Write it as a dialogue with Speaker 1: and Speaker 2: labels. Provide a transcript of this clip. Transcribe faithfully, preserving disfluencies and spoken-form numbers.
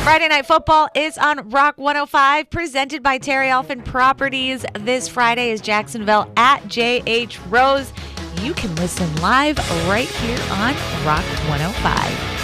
Speaker 1: Friday Night Football is on Rock one oh five, presented by Terry Elfin Properties. This Friday is Jacksonville at J H Rose. You can listen live right here on Rock one oh five.